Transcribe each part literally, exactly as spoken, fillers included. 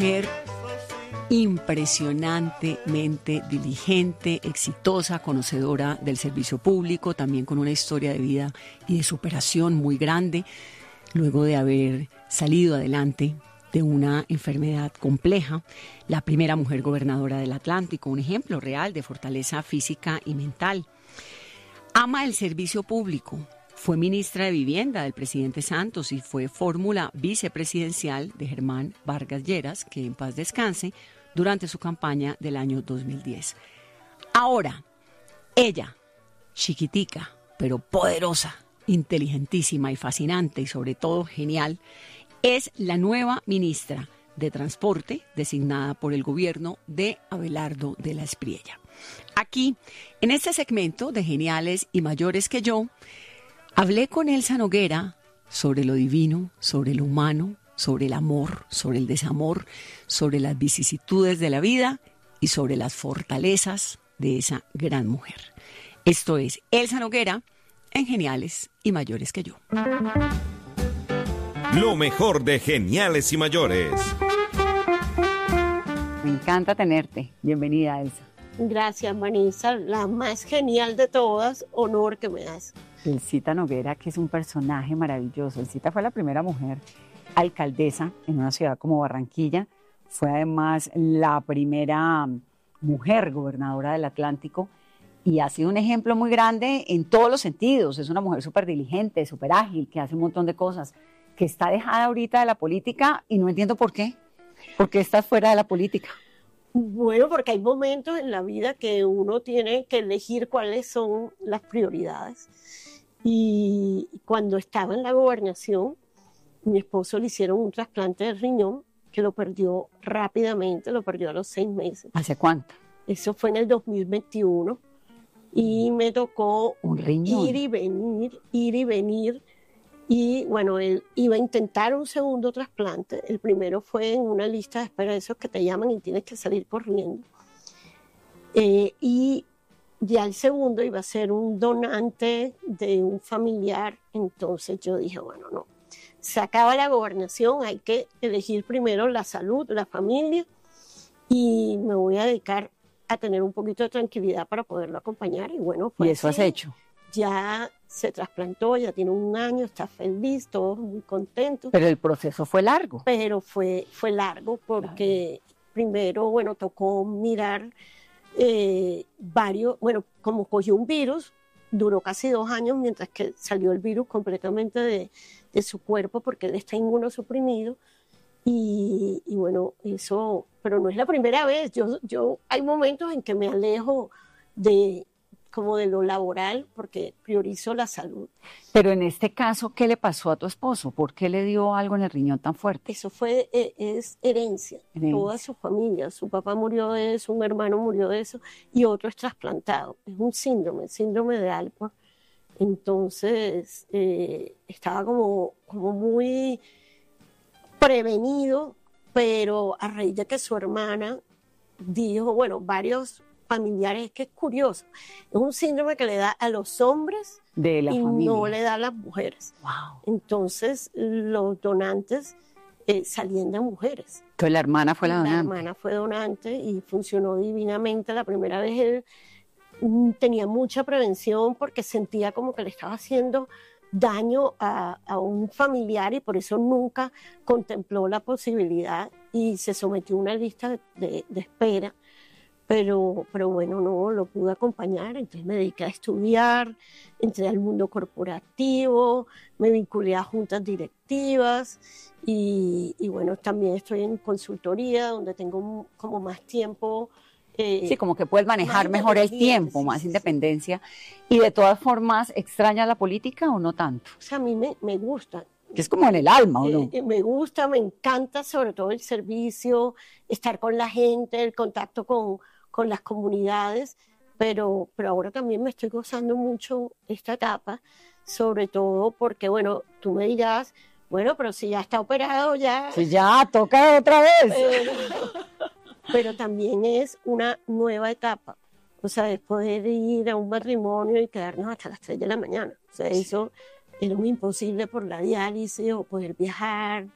mujer impresionantemente diligente, exitosa, conocedora del servicio público, también con una historia de vida y de superación muy grande, luego de haber salido adelante de una enfermedad compleja, la primera mujer gobernadora del Atlántico, un ejemplo real de fortaleza física y mental. Ama el servicio público, fue ministra de Vivienda del presidente Santos y fue fórmula vicepresidencial de Germán Vargas Lleras, que en paz descanse, durante su campaña del año dos mil diez. Ahora, ella, chiquitica, pero poderosa, inteligentísima y fascinante y sobre todo genial, es la nueva ministra de Transporte designada por el gobierno de Abelardo de la Espriella. Aquí, en este segmento de Geniales y Mayores que Yo, hablé con Elsa Noguera sobre lo divino, sobre lo humano, sobre el amor, sobre el desamor, sobre las vicisitudes de la vida y sobre las fortalezas de esa gran mujer. Esto es Elsa Noguera en Geniales y Mayores que Yo. Lo mejor de Geniales y Mayores. Me encanta tenerte. Bienvenida, Elsa. Gracias, Vanessa, la más genial de todas. Honor que me das. Elcita Noguera, que es un personaje maravilloso. Elcita fue la primera mujer alcaldesa en una ciudad como Barranquilla. Fue además la primera mujer gobernadora del Atlántico y ha sido un ejemplo muy grande en todos los sentidos. Es una mujer súper diligente, súper ágil, que hace un montón de cosas, que está dejada ahorita de la política y no entiendo por qué. ¿Por qué estás fuera de la política? Bueno, porque hay momentos en la vida que uno tiene que elegir cuáles son las prioridades. Y cuando estaba en la gobernación, mi esposo le hicieron un trasplante de riñón que lo perdió rápidamente, lo perdió a los seis meses. ¿Hace cuánto? Eso fue en el dos mil veintiuno y me tocó un riñón. ir y venir, ir y venir. Y bueno, él iba a intentar un segundo trasplante. El primero fue en una lista de espera de esos que te llaman y tienes que salir corriendo. Eh, y ya el segundo iba a ser un donante de un familiar. Entonces yo dije, bueno, no. Se acaba la gobernación, hay que elegir primero la salud, la familia, y me voy a dedicar a tener un poquito de tranquilidad para poderlo acompañar. Y bueno, fue ¿Y eso así. has hecho? Ya se trasplantó, ya tiene un año, está feliz, todos muy contentos. Pero el proceso fue largo. Pero fue, fue largo porque claro. Primero, bueno, tocó mirar eh, varios, bueno, como cogió un virus, duró casi dos años mientras que salió el virus completamente de, de su cuerpo porque él está inmunosuprimido. Y, y bueno, eso, pero no es la primera vez. Yo, yo hay momentos en que me alejo de como de lo laboral porque priorizo la salud. Pero en este caso, ¿qué le pasó a tu esposo? ¿Por qué le dio algo en el riñón tan fuerte? Eso fue, es herencia, herencia. Toda su familia, su papá murió de eso, un hermano murió de eso y otro es trasplantado. Es un síndrome, síndrome de Alport. Entonces, eh, estaba como, como muy prevenido, pero a raíz de que su hermana dijo, bueno, varios familiares, que es curioso, es un síndrome que le da a los hombres de la y familia. No le da a las mujeres. Wow. Entonces, los donantes eh, salían de mujeres. Entonces, la hermana fue la donante. La hermana fue donante y funcionó divinamente. La primera vez él mm, tenía mucha prevención porque sentía como que le estaba haciendo daño a, a un familiar y por eso nunca contempló la posibilidad y se sometió a una lista de, de, de espera. Pero, pero bueno, no lo pude acompañar, entonces me dediqué a estudiar, entré al mundo corporativo, me vinculé a juntas directivas y, y bueno, también estoy en consultoría donde tengo como más tiempo. Eh, sí, como que puedes manejar mejor el tiempo, sí, más sí, independencia. ¿Y de todas formas, extrañas la política o no tanto? O sea, a mí me, me gusta. Que es como en el alma, ¿o no? Eh, me gusta, me encanta sobre todo el servicio, estar con la gente, el contacto con con las comunidades, pero, pero ahora también me estoy gozando mucho esta etapa, sobre todo porque, bueno, tú me dirás, bueno, pero si ya está operado, ya... Si ya, toca otra vez. Pero, pero también es una nueva etapa, o sea, es poder ir a un matrimonio y quedarnos hasta las tres de la mañana, o sea, eso era muy imposible por la diálisis o poder viajar,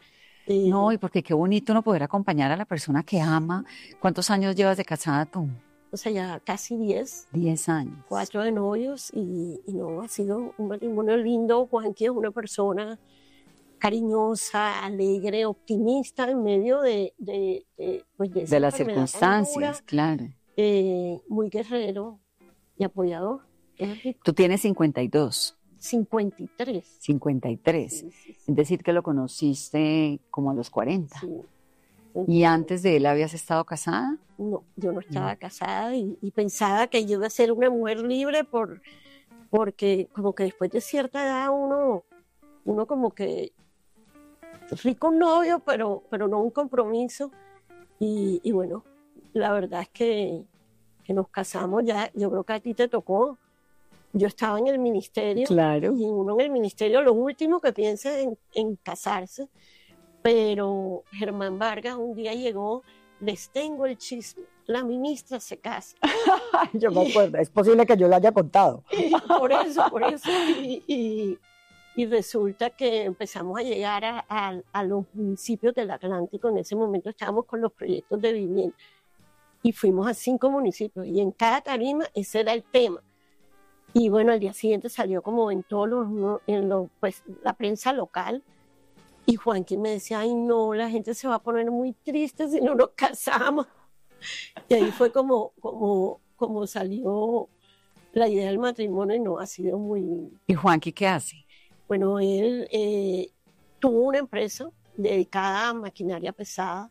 Eh, No, y porque qué bonito no poder acompañar a la persona que ama. ¿Cuántos años llevas de casada tú? O sea, ya casi diez, Diez años. cuatro de novios y, y no, ha sido un matrimonio lindo. Juanqui es una persona cariñosa, alegre, optimista en medio de, de, de, pues de, esa De las enfermedad tan circunstancias, dura, claro. eh, muy guerrero y apoyador. Es rico. Tú tienes cincuenta y dos, cincuenta y tres. cincuenta y tres. Sí, sí, sí, Es decir, que lo conociste como a los cuarenta. sí. ¿Y antes de él habías estado casada? No, yo no estaba casada y, y pensaba que yo iba a ser una mujer libre por, porque como que después de cierta edad uno, uno como que rico novio, pero, pero no un compromiso. Y, y bueno, la verdad es que, que nos casamos ya, yo creo que a ti te tocó. Yo estaba en el ministerio Claro. y uno en el ministerio lo último que piensa es en, en casarse. Pero Germán Vargas un día llegó, les tengo el chisme, la ministra se casa. Yo me acuerdo, es posible que yo lo haya contado. Y por eso, por eso. Y, y, y resulta que empezamos a llegar a, a, a los municipios del Atlántico. En ese momento estábamos con los proyectos de vivienda. Y fuimos a cinco municipios. Y en cada tarima ese era el tema. Y bueno, al día siguiente salió como en todos los, en los, pues, la prensa local. Y Juanqui me decía, ay no, la gente se va a poner muy triste si no nos casamos. Y ahí fue como, como, como salió la idea del matrimonio y no, ha sido muy... ¿Y Juanqui qué hace? Bueno, él eh, tuvo una empresa dedicada a maquinaria pesada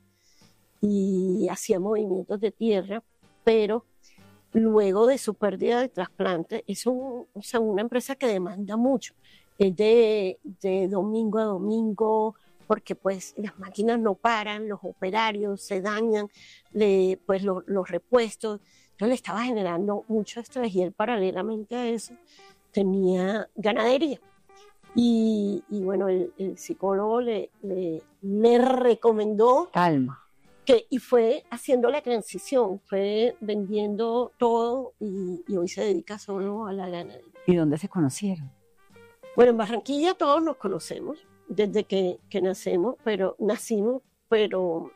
y hacía movimientos de tierra, pero luego de su pérdida de trasplante, es un, o sea, una empresa que demanda mucho. Es de, de domingo a domingo, porque pues las máquinas no paran, los operarios se dañan, le, pues lo, los repuestos. Entonces le estaba generando mucho estrés y él paralelamente a eso tenía ganadería. Y, y bueno, el, el psicólogo le, le, le recomendó Calma. que, y fue haciendo la transición, fue vendiendo todo y, y hoy se dedica solo a la ganadería. ¿Y dónde se conocieron? Bueno, en Barranquilla todos nos conocemos desde que, que nacemos, pero nacimos, pero,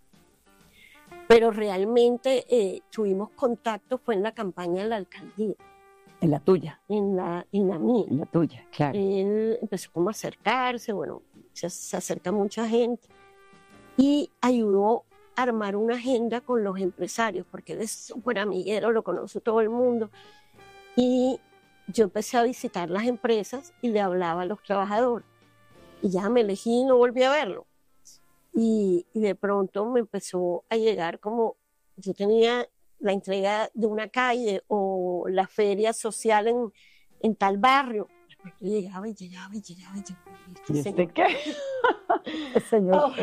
pero realmente eh, tuvimos contacto fue en la campaña de la alcaldía, En la tuya. en la, en la mía. En la tuya, claro. Él empezó como a acercarse, bueno, se, se acerca mucha gente y ayudó a armar una agenda con los empresarios, porque él es súper amiguero, lo conoce todo el mundo. Y yo empecé a visitar las empresas y le hablaba a los trabajadores. Y ya me elegí y no volví a verlo. Y, y de pronto me empezó a llegar como, yo tenía la entrega de una calle o la feria social en, en tal barrio. Yo llegaba y llegaba y llegaba y llegaba. ¿Y este qué? El señor. Oh.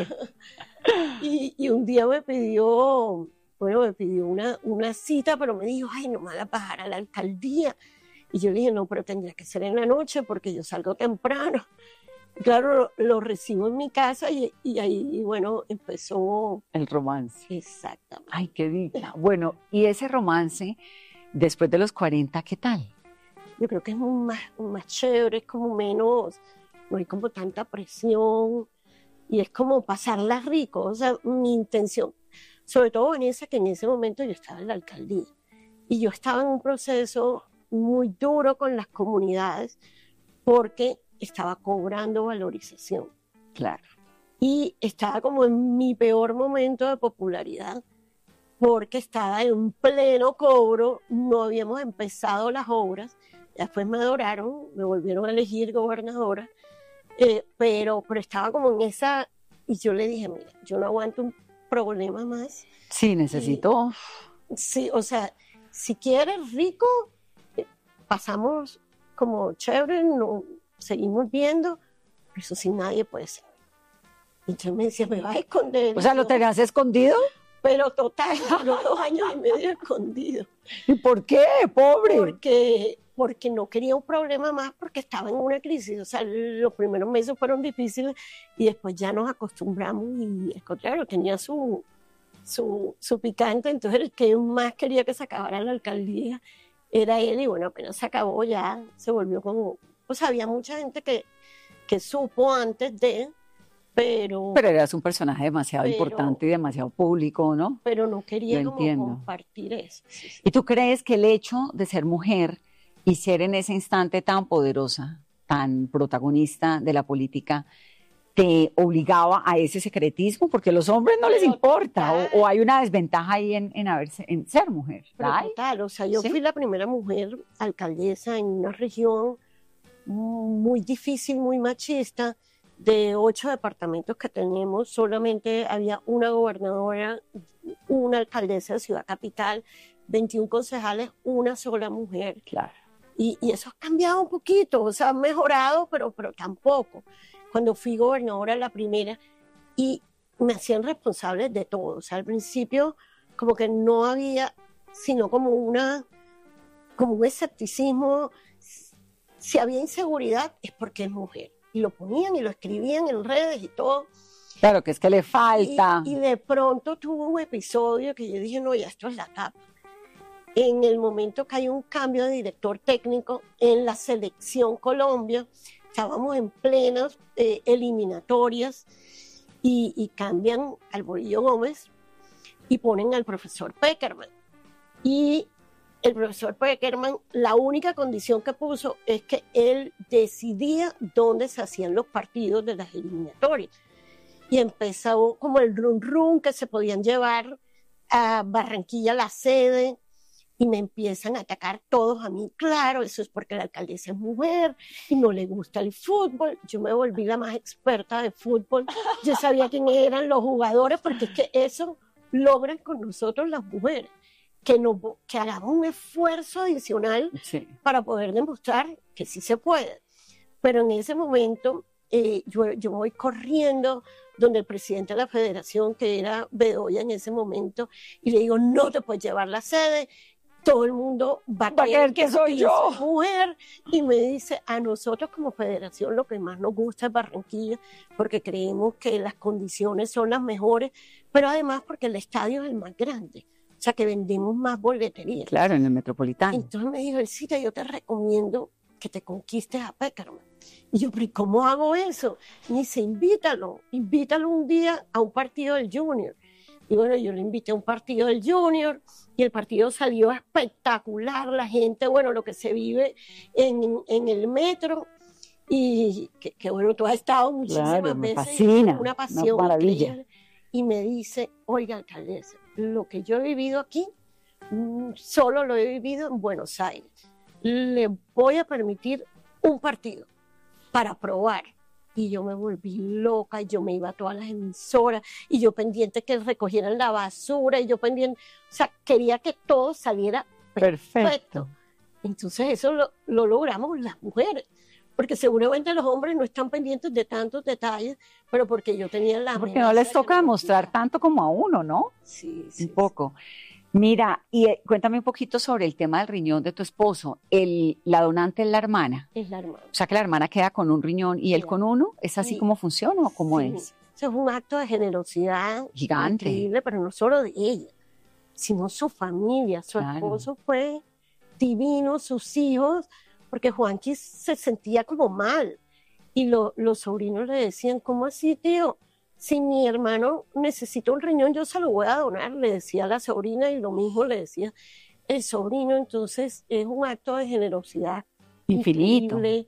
Y, y un día me pidió, bueno, me pidió una, una cita, pero me dijo, ay, no me hagas bajar a la alcaldía. Y yo le dije, no, pero tendría que ser en la noche porque yo salgo temprano. Claro, lo, lo recibo en mi casa y, y ahí, bueno, empezó... El romance. Exactamente. Ay, qué dicha. Bueno, y ese romance, después de los cuarenta, ¿qué tal? Yo creo que es más, más chévere, es como menos, no hay como tanta presión y es como pasarla rico. O sea, mi intención, sobre todo en esa que en ese momento yo estaba en la alcaldía y yo estaba en un proceso muy duro con las comunidades porque estaba cobrando valorización. Claro. Y estaba como en mi peor momento de popularidad porque estaba en pleno cobro, no habíamos empezado las obras, después me adoraron, me volvieron a elegir gobernadora, eh, pero, pero estaba como en esa, y yo le dije, mira, yo no aguanto un problema más. Sí, necesito... Y, sí, o sea, si quieres rico, pasamos como chévere, no, seguimos viendo, pero eso sin nadie puede ser. Entonces me decía, me vas a esconder. O sea, ¿lo tenías escondido? Pero total, los dos años y medio escondido. ¿Y por qué, pobre? Porque, porque no quería un problema más, porque estaba en una crisis. O sea, los primeros meses fueron difíciles y después ya nos acostumbramos y es contrario, tenía su, su, su picante. Entonces el que más quería que se acabara la alcaldía era él y bueno, apenas se acabó ya se volvió como... O sea, había mucha gente que, que supo antes de... pero, Pero eras un personaje demasiado Pero- importante y demasiado público, ¿no? pero no quería Lo como entiendo. compartir eso. Sí, sí. ¿Y tú crees que el hecho de ser mujer y ser en ese instante tan poderosa, tan protagonista de la política, te obligaba a ese secretismo? Porque a los hombres no les Pero importa, o, total. o hay una desventaja ahí en, en, haberse- en ser mujer. Pero ¿La hay? total, o sea, yo ¿Sí? fui la primera mujer alcaldesa en una región muy difícil, muy machista. De ocho departamentos que tenemos, solamente había una gobernadora, una alcaldesa de Ciudad Capital, veintiún concejales, una sola mujer. Claro. Y, y eso ha cambiado un poquito, o sea, ha mejorado, pero, pero tampoco. Cuando fui gobernadora la primera, y me hacían responsable de todo. O sea, al principio como que no había, sino como una, como un escepticismo. Si había inseguridad es porque es mujer. Y lo ponían y lo escribían en redes y todo. Claro, que es que le Y, falta. y de pronto tuvo un episodio que yo dije, no, ya esto es la tapa. En el momento que hay un cambio de director técnico en la selección Colombia, estábamos en plenas eh, eliminatorias y, y cambian al Bolillo Gómez y ponen al profesor Peckerman. Y el profesor Peckerman, la única condición que puso es que él decidía dónde se hacían los partidos de las eliminatorias. Y empezó como el run run que se podían llevar a Barranquilla la sede, y me empiezan a atacar todos a mí. Claro, eso es porque la alcaldesa es mujer y no le gusta el fútbol. Yo me volví la más experta de fútbol. Yo sabía quién eran los jugadores, porque es que eso logran con nosotros las mujeres, que, nos, que hagamos un esfuerzo adicional Sí. para poder demostrar que sí se puede. Pero en ese momento eh, yo, yo voy corriendo donde el presidente de la federación, que era Bedoya en ese momento, y le digo, no te puedes llevar la sede, todo el mundo va a Va a creer creer que soy yo. mujer. Y me dice, a nosotros como federación lo que más nos gusta es Barranquilla, porque creemos que las condiciones son las mejores, pero además porque el estadio es el más grande, o sea que vendemos más boletería. Claro, en el Metropolitano. Entonces me dijo, Elcita, yo te recomiendo que te conquistes a Peckerman. Y yo, pero ¿y cómo hago eso? Y dice, invítalo, invítalo un día a un partido del Junior. Y bueno, yo le invité a un partido del Junior y el partido salió espectacular, la gente, bueno, lo que se vive en, en el metro. Y que, que bueno, tú has estado muchísimas Claro, me veces. fascina, Una pasión una maravilla. increíble. Y me dice, oiga, alcaldesa, lo que yo he vivido aquí, mm, solo lo he vivido en Buenos Aires. Le voy a permitir un partido para probar. Y yo me volví loca, y yo me iba a todas las emisoras, y yo pendiente que recogieran la basura, y yo pendiente, o sea, quería que todo saliera perfecto. Perfecto. Entonces eso lo, lo logramos las mujeres, porque seguramente los hombres no están pendientes de tantos detalles, pero porque yo tenía la Porque no les toca demostrar tanto como a uno, ¿no? Sí, sí, Un poco. Mira, y eh, cuéntame un poquito sobre el tema del riñón de tu esposo. El, la donante es la hermana. sí, es la hermana. O sea, que la hermana queda con un riñón y él Sí. con uno. ¿Es así Sí. como funciona o cómo Sí, es? Eso es un acto de generosidad Gigante. increíble, pero no solo de ella, sino su familia. Su Claro. esposo fue divino, sus hijos, porque Juanqui se sentía como mal. Y lo- los sobrinos le decían, ¿cómo así, tío? Si mi hermano necesita un riñón, yo se lo voy a donar, le decía la sobrina, y lo mismo le decía el sobrino. Entonces es un acto de generosidad Infinito. increíble.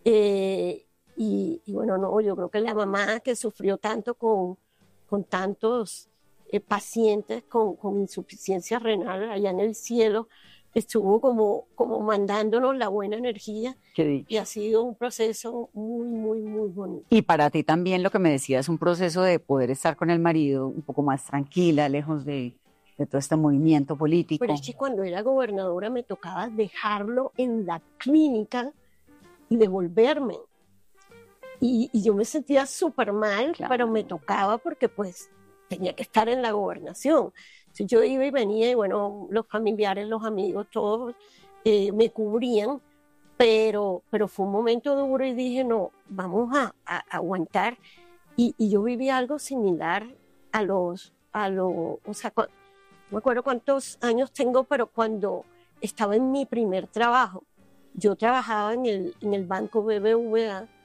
Eh, y, y bueno, no, yo creo que la mamá que sufrió tanto con, con tantos eh, pacientes con, con insuficiencia renal allá en el cielo, estuvo como, como mandándonos la buena energía, Qué dicha. y ha sido un proceso muy, muy, muy bonito. Y para ti también lo que me decías es un proceso de poder estar con el marido un poco más tranquila, lejos de, de todo este movimiento político. Pero es que cuando era gobernadora me tocaba dejarlo en la clínica y devolverme. Y, y yo me sentía súper mal, Claro. pero me tocaba porque pues tenía que estar en la gobernación. Entonces yo iba y venía y bueno, los familiares, los amigos, todos eh, me cubrían, pero, pero fue un momento duro y dije, no, vamos a, a- a aguantar. Y, y yo viví algo similar a los, a los, o sea, cu- no me acuerdo cuántos años tengo, pero cuando estaba en mi primer trabajo, yo trabajaba en el, en el banco B B V A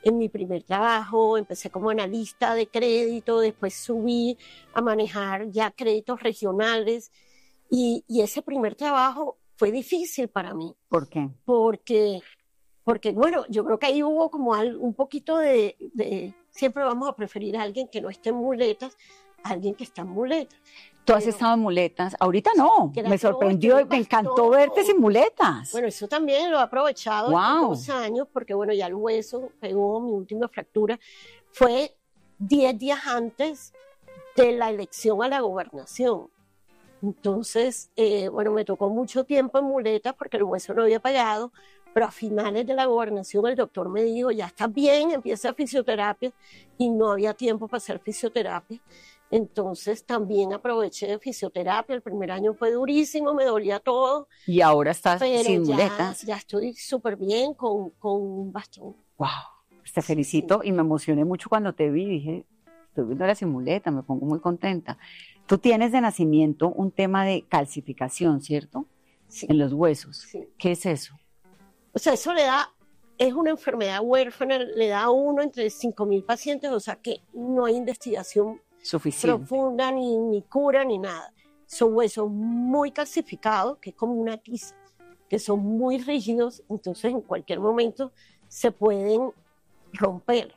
en mi primer trabajo, empecé como analista de crédito, después subí a manejar ya créditos regionales y, y ese primer trabajo fue difícil para mí. ¿Por qué? Porque, porque bueno, yo creo que ahí hubo como algo, un poquito de, de, siempre vamos a preferir a alguien que no esté en muletas, a alguien que está en muletas. Tú has estado en muletas, ahorita no, Gracias, me sorprendió y me encantó verte sin muletas. Bueno, eso también lo he aprovechado Wow. estos dos años, porque bueno, ya el hueso pegó mi última fractura, fue diez días antes de la elección a la gobernación. Entonces, eh, bueno, me tocó mucho tiempo en muletas porque el hueso no había pegado, pero a finales de la gobernación el doctor me dijo, ya estás bien, empieza fisioterapia, y no había tiempo para hacer fisioterapia. Entonces también aproveché de fisioterapia, el primer año fue durísimo, me dolía todo. Y ahora estás pero sin ya, muletas. ya estoy súper bien con, con un bastón. Wow, te felicito y me emocioné mucho cuando te vi, dije, estoy viendo la sin muletas, me pongo muy contenta. Tú tienes de nacimiento un tema de calcificación, ¿cierto? Sí. En los huesos. Sí. ¿Qué es eso? O sea, eso le da, es una enfermedad huérfana, le da a uno entre cinco mil pacientes, o sea que no hay investigación Suficiente. profunda, ni, ni cura, ni nada. Son huesos muy calcificados, que es como una tiza, que son muy rígidos, entonces en cualquier momento se pueden romper.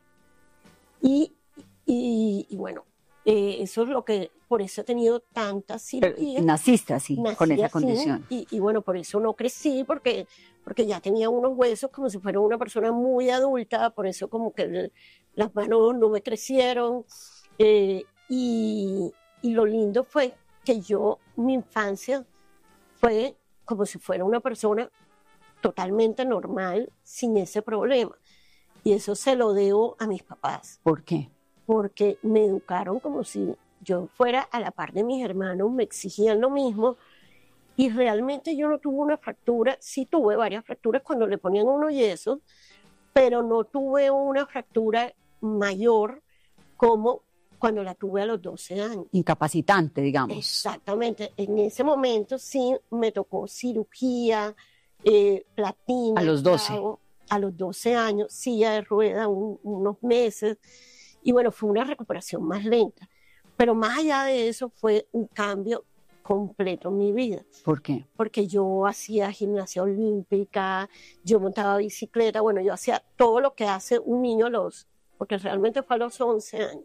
Y, y, y bueno, eh, eso es lo que, por eso he tenido tantas cirugías. Naciste así, Nací con esa así, condición. Y, y bueno, por eso no crecí, porque, porque ya tenía unos huesos como si fuera una persona muy adulta, por eso como que el, las manos no me crecieron. Eh, y, y lo lindo fue que yo, mi infancia fue como si fuera una persona totalmente normal, sin ese problema. Y eso se lo debo a mis papás. ¿Por qué? Porque me educaron como si yo fuera a la par de mis hermanos, me exigían lo mismo. Y realmente yo no tuve una fractura, sí tuve varias fracturas cuando le ponían unos yesos, pero no tuve una fractura mayor como cuando la tuve a los doce años. Incapacitante, digamos. Exactamente. En ese momento sí me tocó cirugía, eh, platina. A los doce. Clavo, a los doce años, silla de rueda, un, unos meses. Y bueno, fue una recuperación más lenta. Pero más allá de eso fue un cambio completo en mi vida. ¿Por qué? Porque yo hacía gimnasia olímpica, yo montaba bicicleta, bueno, yo hacía todo lo que hace un niño a los, porque realmente fue a los once años.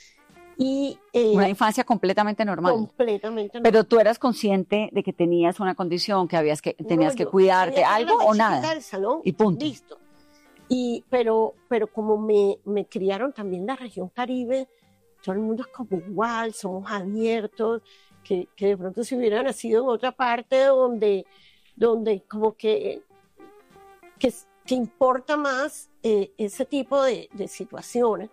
Y, eh, una infancia completamente normal. Completamente normal. Pero tú eras consciente de que tenías una condición, que habías que tenías no, que yo cuidarte, algo o nada. Del salón, y punto. Listo. Y, pero, pero como me, me criaron también la región Caribe, todo el mundo es como igual, somos abiertos, que, que de pronto si hubiera nacido en otra parte donde, donde como que, que, que importa más eh, ese tipo de, de situaciones.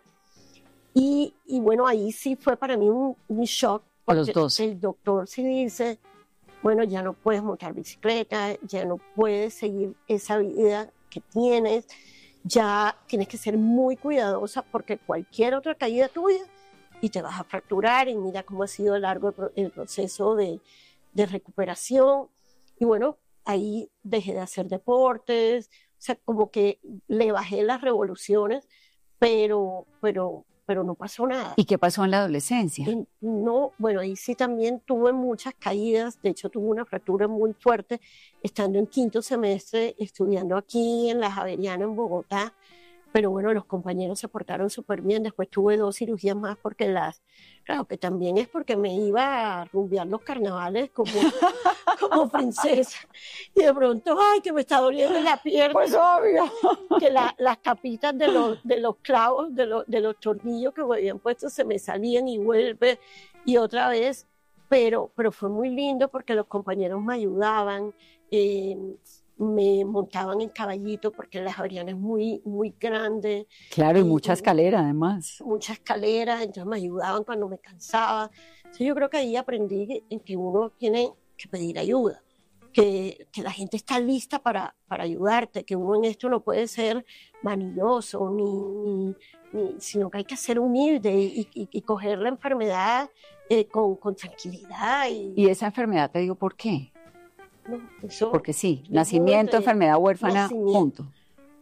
Y, y bueno, ahí sí fue para mí un, un shock. A los dos. El doctor sí dice, bueno, ya no puedes montar bicicleta, ya no puedes seguir esa vida que tienes, ya tienes que ser muy cuidadosa porque cualquier otra caída tuya y te vas a fracturar, y mira cómo ha sido largo el proceso de, de recuperación. Y bueno, ahí dejé de hacer deportes, o sea, como que le bajé las revoluciones, pero, pero, pero no pasó nada. ¿Y qué pasó en la adolescencia? Y no, bueno, ahí sí también tuve muchas caídas, de hecho tuve una fractura muy fuerte estando en quinto semestre, estudiando aquí en la Javeriana en Bogotá, pero bueno, los compañeros se portaron súper bien. Después tuve dos cirugías más porque las, claro, que también es porque me iba a rumbear los carnavales como, como princesa. Y de pronto, ay, que me está doliendo la pierna. Pues obvio. Que la, las capitas de los, de los clavos, de los, de los tornillos que me habían puesto se me salían y vuelve y otra vez. Pero, pero fue muy lindo porque los compañeros me ayudaban. Eh, me montaban en caballito porque la Javeriana es muy, muy grande. Claro, y, y mucha escalera además. Mucha escalera, entonces me ayudaban cuando me cansaba. Entonces yo creo que ahí aprendí en que uno tiene que pedir ayuda, que, que la gente está lista para, para ayudarte, que uno en esto no puede ser vanidoso, ni, ni, ni, sino que hay que ser humilde y, y, y coger la enfermedad eh, con, con tranquilidad. Y, ¿Y esa enfermedad te digo por qué? No, eso, porque sí, nacimiento, enfermedad huérfana, nacimiento. punto.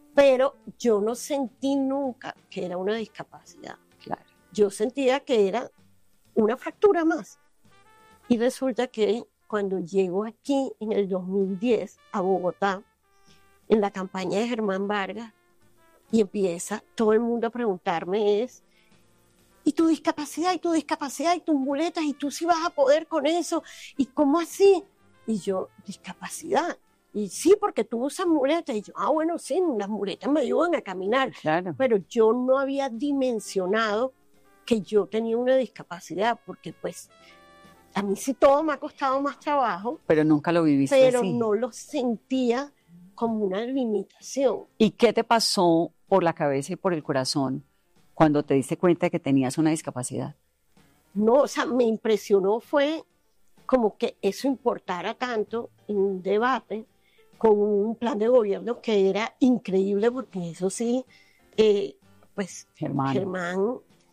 pero yo no sentí nunca que era una discapacidad. Claro. Yo sentía que era una fractura más. Y resulta que cuando llego aquí en el dos mil diez a Bogotá, en la campaña de Germán Vargas, y empieza todo el mundo a preguntarme es, ¿y tu discapacidad? ¿Y tu discapacidad? ¿Y tus muletas? ¿Y tú sí vas a poder con eso? ¿Y cómo así? Y yo, discapacidad. Y sí, porque tú usas muletas. Y yo, ah, bueno, sí, las muletas me ayudan a caminar. Claro. Pero yo no había dimensionado que yo tenía una discapacidad, porque pues a mí sí todo me ha costado más trabajo. Pero nunca lo viviste pero así. no lo sentía como una limitación. ¿Y qué te pasó por la cabeza y por el corazón cuando te diste cuenta de que tenías una discapacidad? No, o sea, me impresionó fue como que eso importara tanto en un debate con un plan de gobierno que era increíble, porque eso sí, eh, pues Germán. Germán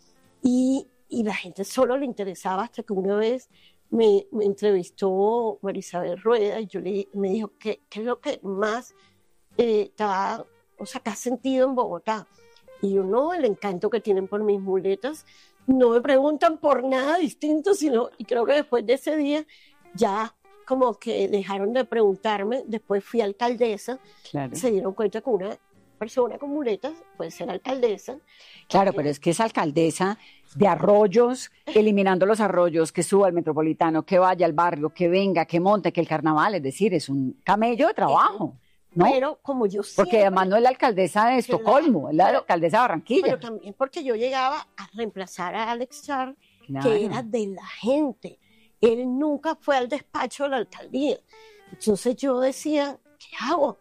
y, y la gente solo le interesaba, hasta que una vez me, me entrevistó Marisabel Rueda y yo le, me dijo, ¿qué, qué es lo que más eh, está, o sea, que has sentido en Bogotá? Y yo, no, el encanto que tienen por mis muletas. No me preguntan por nada distinto, sino, y creo que después de ese día ya como que dejaron de preguntarme. Después fui alcaldesa, Claro. se dieron cuenta que una persona con muletas puede ser alcaldesa. Claro, pero es que es alcaldesa de arroyos, eliminando los arroyos, que suba al metropolitano, que vaya al barrio, que venga, que monte, que el carnaval, es decir, es un camello de trabajo, ¿no? Pero como yo siempre... Porque además no es la alcaldesa de Estocolmo, es la pero- alcaldesa de Barranquilla. Pero también porque yo llegaba a reemplazar a Alex Char, Claro. que era de la gente. Él nunca fue al despacho de la alcaldía. Entonces yo decía, ¿qué hago?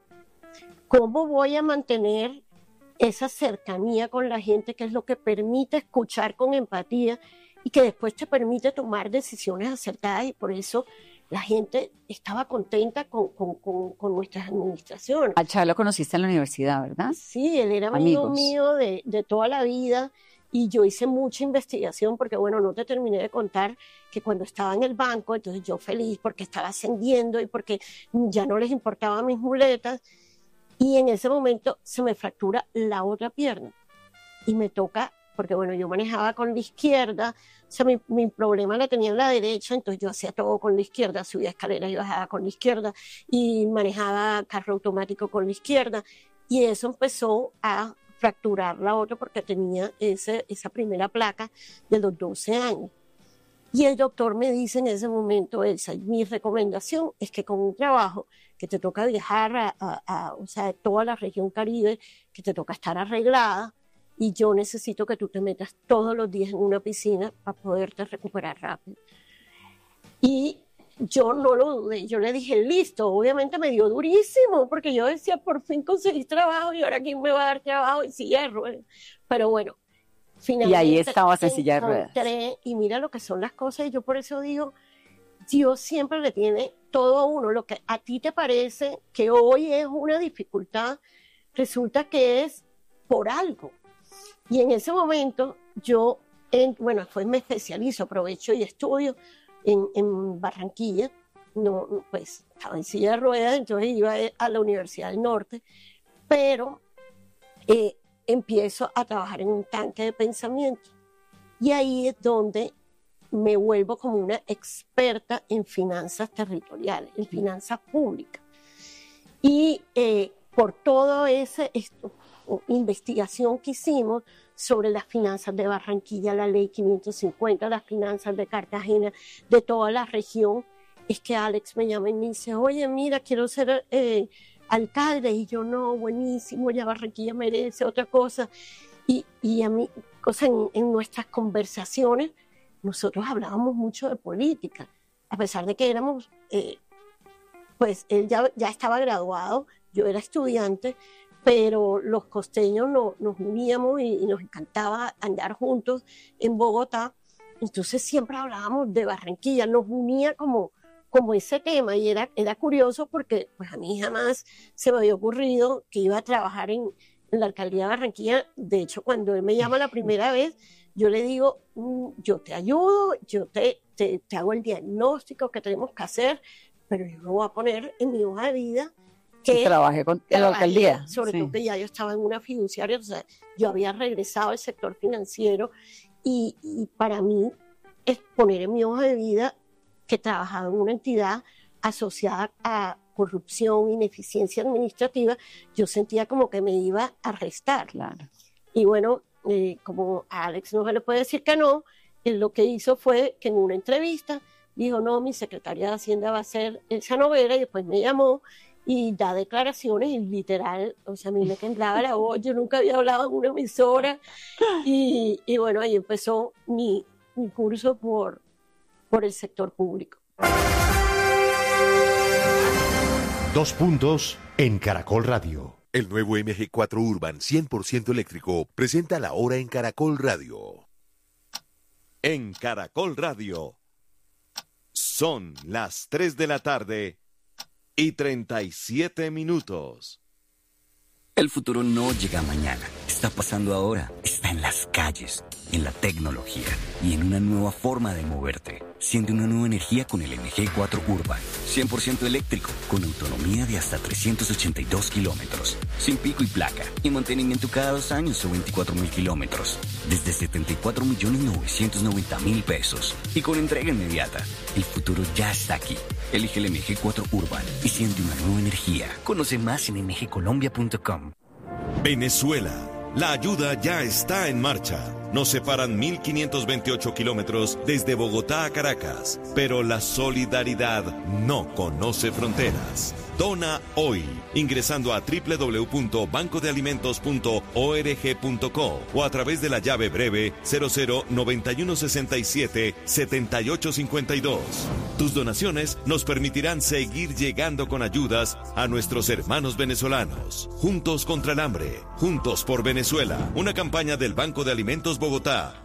¿Cómo voy a mantener esa cercanía con la gente, que es lo que permite escuchar con empatía y que después te permite tomar decisiones acertadas? Y por eso la gente estaba contenta con, con, con, con nuestras administraciones. Al Char lo conociste en la universidad, ¿verdad? Sí, él era amigo Amigos. mío de, de toda la vida, y yo hice mucha investigación porque, bueno, no te terminé de contar que cuando estaba en el banco, entonces yo feliz porque estaba ascendiendo y porque ya no les importaban mis muletas, y en ese momento se me fractura la otra pierna y me toca, porque bueno, yo manejaba con la izquierda, o sea, mi, mi problema la tenía en la derecha, entonces yo hacía todo con la izquierda, subía escaleras y bajaba con la izquierda, y manejaba carro automático con la izquierda, y eso empezó a fracturar la otra porque tenía ese, esa primera placa de los doce años. Y el doctor me dice en ese momento, Elsa, mi recomendación es que con un trabajo que te toca viajar a, a, a o sea, toda la región Caribe, que te toca estar arreglada, y yo necesito que tú te metas todos los días en una piscina para poderte recuperar rápido. Y yo no lo dudé, yo le dije, listo. Obviamente me dio durísimo, porque yo decía, por fin conseguí trabajo, y ahora quién me va a dar trabajo, y silla de ruedas. Pero bueno, finalmente Y ahí estabas en silla de ruedas. encontré, y mira lo que son las cosas, y yo por eso digo, Dios siempre le tiene todo a uno. Lo que a ti te parece que hoy es una dificultad, resulta que es por algo. Y en ese momento yo, en, bueno, después me especializo, aprovecho y estudio en, en Barranquilla. No, pues estaba en silla de ruedas, entonces iba a la Universidad del Norte, pero eh, empiezo a trabajar en un tanque de pensamiento. Y ahí es donde me vuelvo como una experta en finanzas territoriales, en finanzas públicas. Y eh, por toda esa investigación que hicimos sobre las finanzas de Barranquilla, la ley quinientos cincuenta, las finanzas de Cartagena, de toda la región, es que Alex me llama y me dice, oye, mira, quiero ser eh, alcalde. Y yo, no, buenísimo, ya Barranquilla merece otra cosa. Y, y a mí, o sea, en, en nuestras conversaciones, nosotros hablábamos mucho de política, a pesar de que éramos, eh, pues él ya, ya estaba graduado, yo era estudiante, pero los costeños no, nos uníamos y, y nos encantaba andar juntos en Bogotá. Entonces siempre hablábamos de Barranquilla, nos unía como, como ese tema, y era, era curioso porque pues a mí jamás se me había ocurrido que iba a trabajar en, en la alcaldía de Barranquilla. De hecho, cuando él me llama la primera vez, yo le digo, mm, yo te ayudo, yo te, te, te hago el diagnóstico que tenemos que hacer, pero yo no voy a poner en mi hoja de vida que trabajé con en la alcaldía. Sobre sí. todo que ya yo estaba en una fiduciaria, o sea, yo había regresado al sector financiero y, y para mí es poner en mi hoja de vida que trabajaba en una entidad asociada a corrupción, ineficiencia administrativa, yo sentía como que me iba a restar. Claro. Y bueno, eh, como a Alex no se le puede decir que no, él lo que hizo fue que en una entrevista dijo, no, mi secretaria de Hacienda va a ser Elsa Noguera, y después me llamó y da declaraciones y literal, o sea, a mí me temblaba la voz, yo nunca había hablado en una emisora y, y bueno, ahí empezó mi, mi curso por, por el sector público. Dos puntos en Caracol Radio. El nuevo M G cuatro Urban cien por ciento eléctrico presenta la hora en Caracol Radio. En Caracol Radio son las tres de la tarde y treinta y siete minutos. El futuro no llega mañana, está pasando ahora, está en las calles, en la tecnología y en una nueva forma de moverte. Siente una nueva energía con el M G cuatro Urban, cien por ciento eléctrico, con autonomía de hasta trescientos ochenta y dos kilómetros, sin pico y placa, y mantenimiento cada dos años o veinticuatro mil kilómetros, desde setenta y cuatro millones novecientos noventa mil pesos, y con entrega inmediata. El futuro ya está aquí. Elige el M G cuatro Urban y siente una nueva energía. Conoce más en m g colombia punto com. Venezuela. La ayuda ya está en marcha. Nos separan mil quinientos veintiocho kilómetros desde Bogotá a Caracas, pero la solidaridad no conoce fronteras. Dona hoy, ingresando a doble u doble u doble u punto banco de alimentos punto org punto co o a través de la llave breve cero cero noventa y uno sesenta y siete setenta y ocho cincuenta y dos. Tus donaciones nos permitirán seguir llegando con ayudas a nuestros hermanos venezolanos. Juntos contra el hambre, juntos por Venezuela. Una campaña del Banco de Alimentos Bogotá.